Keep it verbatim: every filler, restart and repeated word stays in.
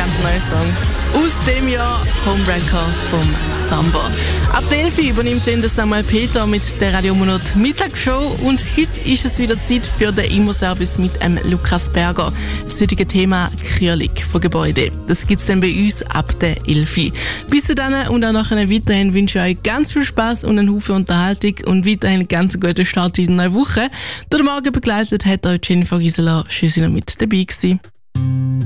ganz neuer Song. Aus dem Jahr Homewrecker vom Samba. Ab der elf übernimmt dann der Samuel Peter mit der Radio Monat Mittagsshow und heute ist es wieder Zeit für den Immo-Service mit ähm, Lukas Berger. Das heutige Thema Kühlung von Gebäuden. Das gibt es dann bei uns ab der elf. Bis dann und auch nachher weiterhin wünsche ich euch ganz viel Spass und einen Haufen Unterhaltung und weiterhin einen ganz guten Start in die neue Woche. Durch den Morgen begleitet hat euch Jennifer Gisela. Schön, dass ihr mit dabei gewesen.